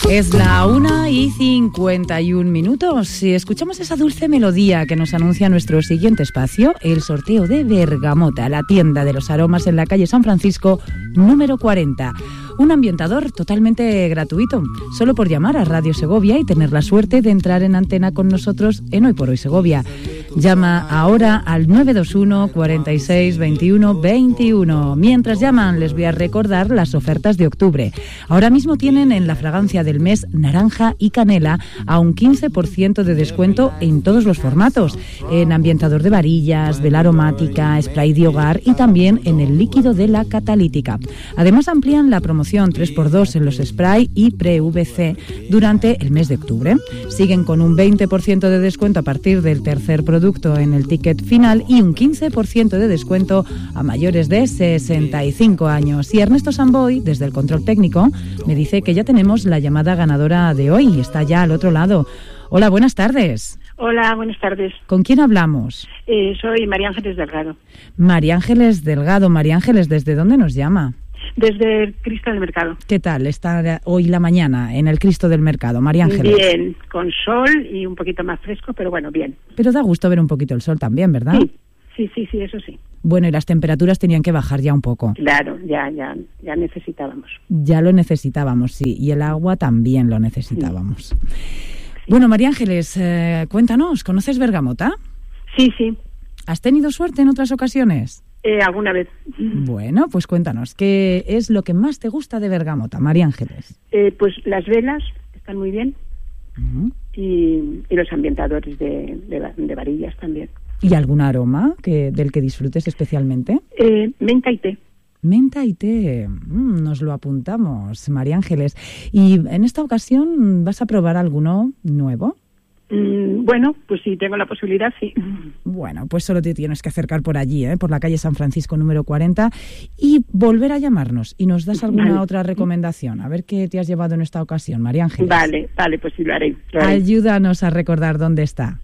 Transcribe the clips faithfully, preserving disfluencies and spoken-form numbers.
Es la una y cincuenta y un minutos y escuchamos esa dulce melodía que nos anuncia nuestro siguiente espacio, el sorteo de Bergamota, la tienda de los aromas en la calle San Francisco, número cuarenta. Un ambientador totalmente gratuito, solo por llamar a Radio Segovia y tener la suerte de entrar en antena con nosotros en Hoy por Hoy Segovia. Llama ahora al nueve dos uno, cuarenta y seis, veintiuno, veintiuno. Mientras llaman, les voy a recordar las ofertas de octubre. Ahora mismo tienen en la fragancia del mes naranja y canela a un quince por ciento de descuento en todos los formatos. En ambientador de varillas, vela aromática, spray de hogar y también en el líquido de la catalítica. Además amplían la promoción tres por dos en los spray y pre-U V C durante el mes de octubre. Siguen con un veinte por ciento de descuento a partir del tercer producto en el ticket final y un quince por ciento de descuento a mayores de sesenta y cinco años. Y Ernesto Samboy, desde el control técnico, me dice que ya tenemos la llamada ganadora de hoy. Está ya al otro lado. Hola, buenas tardes. Hola, buenas tardes. ¿Con quién hablamos? Eh, soy María Ángeles Delgado. María Ángeles Delgado. María Ángeles, ¿desde dónde nos llama? Desde el Cristo del Mercado. ¿Qué tal está hoy la mañana en el Cristo del Mercado, María Ángeles? Bien, con sol y un poquito más fresco, pero bueno, bien. Pero da gusto ver un poquito el sol también, ¿verdad? Sí, sí, sí, sí, eso sí. Bueno, y las temperaturas tenían que bajar ya un poco. Claro, ya, ya, ya necesitábamos. Ya lo necesitábamos, sí, y el agua también lo necesitábamos. Sí. Bueno, María Ángeles, eh, cuéntanos, ¿conoces Bergamota? Sí, sí. ¿Has tenido suerte en otras ocasiones? Eh, alguna vez. Bueno, pues cuéntanos, ¿qué es lo que más te gusta de Bergamota, María Ángeles? Eh, pues las velas están muy bien. Uh-huh. y, y los ambientadores de, de, de varillas también. ¿Y algún aroma que, del que disfrutes especialmente? Eh, menta y té. Menta y té, mm, nos lo apuntamos, María Ángeles. ¿Y en esta ocasión vas a probar alguno nuevo? Mm, bueno, pues si tengo la posibilidad, sí. Bueno, pues solo te tienes que acercar por allí, ¿eh? Por la calle San Francisco número cuarenta y volver a llamarnos y nos das alguna vale. otra recomendación. A ver qué te has llevado en esta ocasión, María Ángeles. Vale, vale, pues sí, lo haré, lo haré. Ayúdanos a recordar dónde está.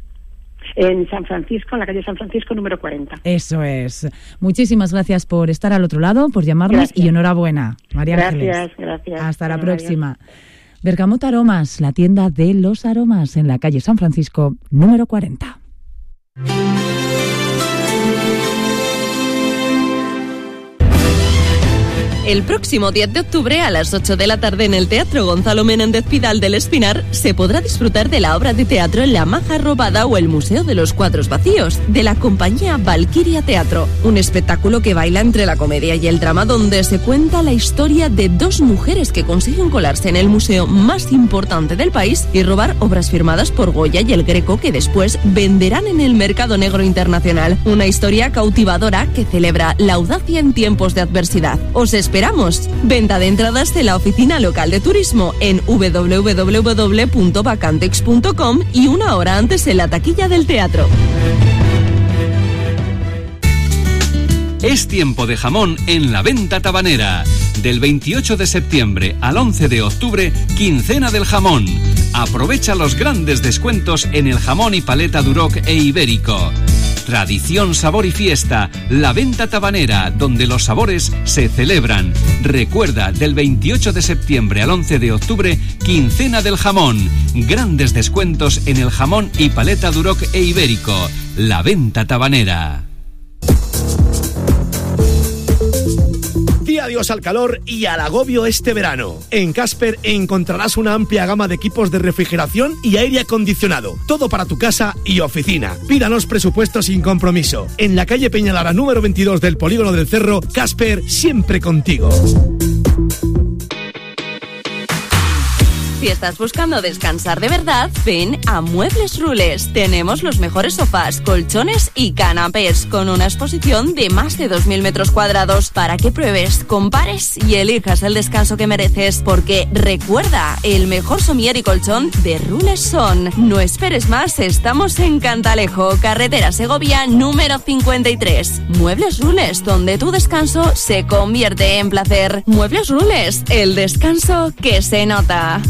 En San Francisco, en la calle San Francisco número cuarenta. Eso es. Muchísimas gracias por estar al otro lado, por llamarnos gracias. Y enhorabuena, María Ángeles. Gracias, gracias. Hasta la próxima. Bergamota Aromas, la tienda de los aromas en la calle San Francisco número cuarenta. El próximo diez de octubre a las ocho de la tarde en el Teatro Gonzalo Menéndez Pidal del Espinar se podrá disfrutar de la obra de teatro La Maja Robada o El Museo de los Cuadros Vacíos de la compañía Valquiria Teatro, un espectáculo que baila entre la comedia y el drama donde se cuenta la historia de dos mujeres que consiguen colarse en el museo más importante del país y robar obras firmadas por Goya y el Greco que después venderán en el mercado negro internacional. Una historia cautivadora que celebra la audacia en tiempos de adversidad. Os esperamos. Venta de entradas de la oficina local de turismo en doble u doble u doble u punto vacantex punto com y una hora antes en la taquilla del teatro. Es tiempo de jamón en la venta tabanera. Del veintiocho de septiembre al once de octubre, quincena del jamón. Aprovecha los grandes descuentos en el jamón y paleta Duroc e ibérico. Tradición, sabor y fiesta, la venta tabanera, donde los sabores se celebran. Recuerda, del veintiocho de septiembre al once de octubre, quincena del jamón. Grandes descuentos en el jamón y paleta Duroc e ibérico. La venta tabanera. Di adiós al calor y al agobio este verano. En Casper encontrarás una amplia gama de equipos de refrigeración y aire acondicionado. Todo para tu casa y oficina. Pídanos presupuestos sin compromiso. En la calle Peñalara número veintidós del Polígono del Cerro, Casper, siempre contigo. Si estás buscando descansar de verdad, ven a Muebles Rules. Tenemos los mejores sofás, colchones y canapés, con una exposición de más de dos mil metros cuadrados para que pruebes, compares y elijas el descanso que mereces. Porque recuerda, el mejor somier y colchón de Rules son. No esperes más, estamos en Cantalejo, carretera Segovia número cincuenta y tres. Muebles Rules, donde tu descanso se convierte en placer. Muebles Rules, el descanso que se nota.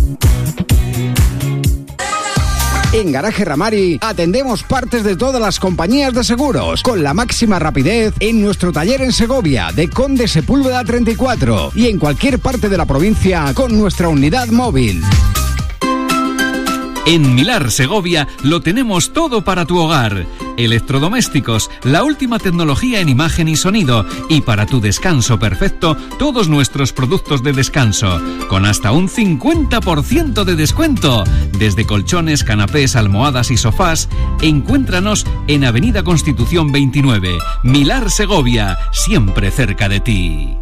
En Garaje Ramari atendemos partes de todas las compañías de seguros con la máxima rapidez en nuestro taller en Segovia de Conde Sepúlveda treinta y cuatro y en cualquier parte de la provincia con nuestra unidad móvil. En Milar Segovia lo tenemos todo para tu hogar. Electrodomésticos, la última tecnología en imagen y sonido, y para tu descanso perfecto, todos nuestros productos de descanso, con hasta un cincuenta por ciento de descuento. Desde colchones, canapés, almohadas y sofás, encuéntranos en Avenida Constitución veintinueve, Milar Segovia, siempre cerca de ti.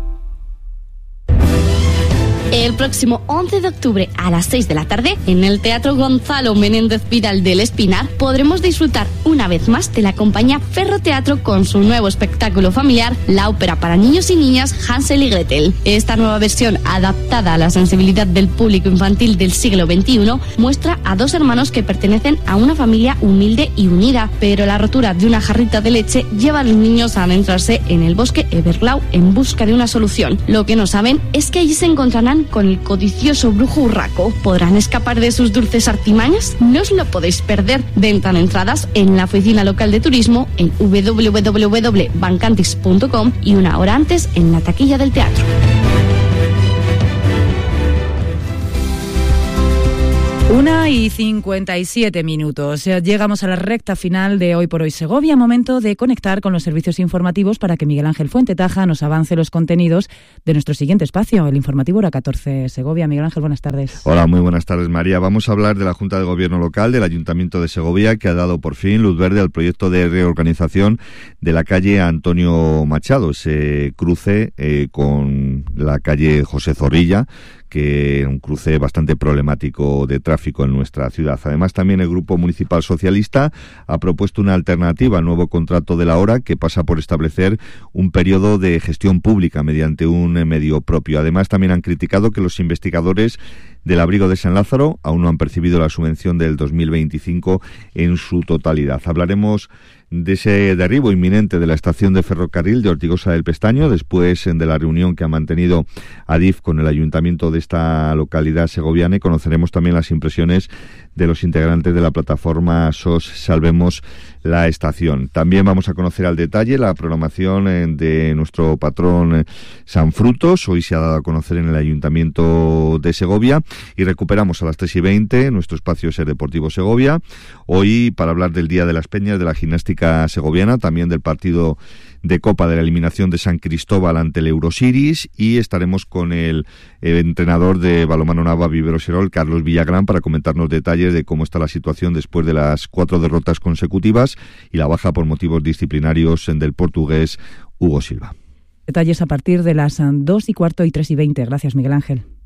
El próximo once de octubre a las seis de la tarde, en el Teatro Gonzalo Menéndez Pidal del Espinar, podremos disfrutar una vez más de la compañía Ferroteatro con su nuevo espectáculo familiar, la ópera para niños y niñas Hansel y Gretel. Esta nueva versión, adaptada a la sensibilidad del público infantil del siglo veintiuno, muestra a dos hermanos que pertenecen a una familia humilde y unida, pero la rotura de una jarrita de leche lleva a los niños a adentrarse en el bosque Everglau en busca de una solución. Lo que no saben es que allí se encontrarán con el codicioso brujo Urraco. ¿Podrán escapar de sus dulces artimañas? No os lo podéis perder. Ventan entradas en la oficina local de turismo en w w w punto bancantis punto com y una hora antes en la taquilla del teatro. Una y cincuenta y siete minutos. Llegamos a la recta final de Hoy por Hoy Segovia. Momento de conectar con los servicios informativos para que Miguel Ángel Fuentetaja nos avance los contenidos de nuestro siguiente espacio, el informativo Hora catorce Segovia. Miguel Ángel, buenas tardes. Hola, muy buenas tardes, María. Vamos a hablar de la Junta de Gobierno Local del Ayuntamiento de Segovia, que ha dado por fin luz verde al proyecto de reorganización de la calle Antonio Machado, ese cruce eh, con la calle José Zorrilla, que es un cruce bastante problemático de tráfico en nuestra ciudad. Además, también el Grupo Municipal Socialista ha propuesto una alternativa al nuevo contrato de la hora, que pasa por establecer un periodo de gestión pública mediante un medio propio. Además, también han criticado que los investigadores del abrigo de San Lázaro aún no han percibido la subvención del dos mil veinticinco en su totalidad. Hablaremos de ese derribo inminente de la estación de ferrocarril de Ortigosa del Pestaño, después de la reunión que ha mantenido Adif con el ayuntamiento de esta localidad segoviana, y conoceremos también las impresiones de los integrantes de la plataforma S O S Salvemos la Estación. También vamos a conocer al detalle la programación de nuestro patrón San Frutos. Hoy se ha dado a conocer en el Ayuntamiento de Segovia, y recuperamos a las tres y veinte nuestro espacio Ser Deportivo Segovia, hoy para hablar del Día de las Peñas, de la gimnástica segoviana, también del partido de Copa de la eliminación de San Cristóbal ante el Eurosiris, y estaremos con el, el entrenador de balonmano Nava Vivero Serol, Carlos Villagrán, para comentarnos detalles de cómo está la situación después de las cuatro derrotas consecutivas y la baja por motivos disciplinarios del portugués Hugo Silva. Detalles a partir de las dos y cuarto y tres y veinte. Gracias, Miguel Ángel.